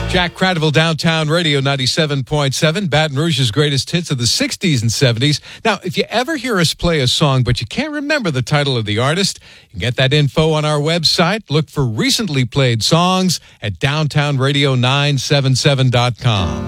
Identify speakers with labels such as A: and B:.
A: Jack Cradaville, Downtown Radio 97.7, Baton Rouge's greatest hits of the 60s and 70s. Now, if you ever hear us play a song, but you can't remember the title of the artist, you can get that info on our website. Look for recently played songs at downtownradio977.com.